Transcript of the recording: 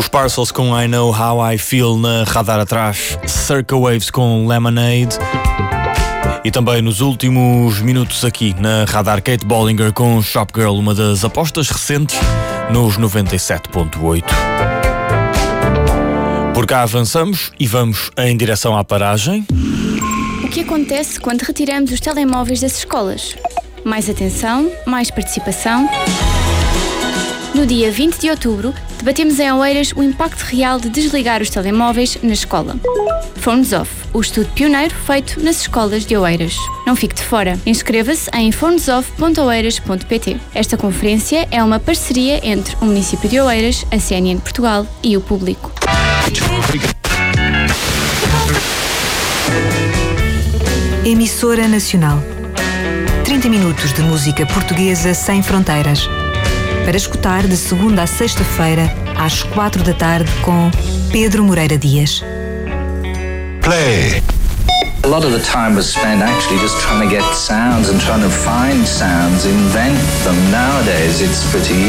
Os Parcels com I Know How I Feel na radar atrás, Circa Waves com Lemonade e também nos últimos minutos aqui na radar Kate Bollinger com Shop Girl, uma das apostas recentes nos 97.8. Por cá avançamos e vamos em direção à paragem. O que acontece quando retiramos os telemóveis das escolas? Mais atenção, mais participação. No dia 20 de outubro, debatemos em Oeiras o impacto real de desligar os telemóveis na escola. Phones Off, o estudo pioneiro feito nas escolas de Oeiras. Não fique de fora. Inscreva-se em phonesoff.oeiras.pt. Esta conferência é uma parceria entre o município de Oeiras, a CNN Portugal e o público. Emissora Nacional. 30 minutos de música portuguesa sem fronteiras. Para escutar de segunda a sexta-feira, às 4 da tarde, com Pedro Moreira Dias. Play. A lot of the time was spent actually just trying to get sounds and trying to find sounds, invent them. Nowadays it's pretty